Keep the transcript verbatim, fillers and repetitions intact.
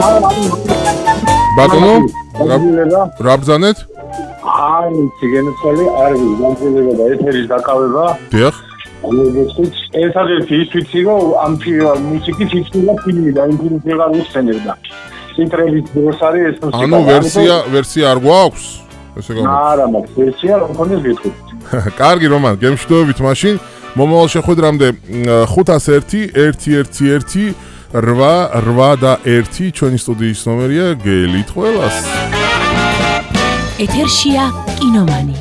ბატონო რა ბრძანეთ? აი, ციგენწოლი არ ვიგამძლება და ეთერის დაკავება. დიახ. ერთადერთი ის ვიცი, რომ ამ მუსიკის იწვია ფილმი და იმ ფილმს ვეღარ ვიხსენებდა. ტიტრების დროს არის ეს მუსიკა. ანუ ვერსია ვერსია არ გვაქვს? ესე გამო. არა, მაგ ვერსია რომ ქონდეს გითხოთ. კარგი რომან, გემშვიდობებით მაშინ. მომავალ შეხვედრამდე ხუთას ერთი ერთი ერთი ერთი რვა რვა და ერთი ჩვენი სტუდიის ნომერია გელით ყველას. ეთერშია კინომანი.